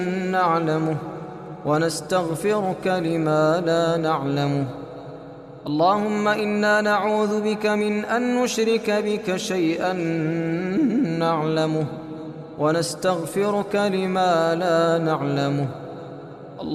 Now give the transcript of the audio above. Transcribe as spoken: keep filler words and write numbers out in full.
نعلمه ونستغفرك لما لا نعلمه. اللهم إنا نعوذ بك من أن نشرك بك شيئا نعلمه ونستغفرك لما لا نعلمه.